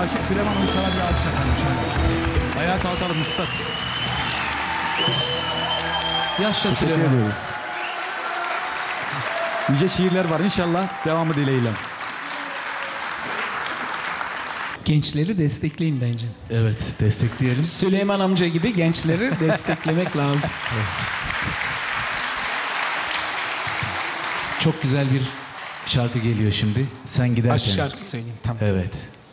Aşık Süleyman Uysal'a bir alkış yapalım şöyle. Ayağa kalkalım üstad. Yaşa Teşekkür Süleyman. ediyoruz. Nice şiirler var inşallah. Devamı dileğiyle. Gençleri destekleyin bence. Evet, destekleyelim. Süleyman amca gibi gençleri desteklemek lazım. Çok güzel bir şarkı geliyor şimdi. Sen giderken. Aşk şarkı söyleyeyim. Tamam. Evet.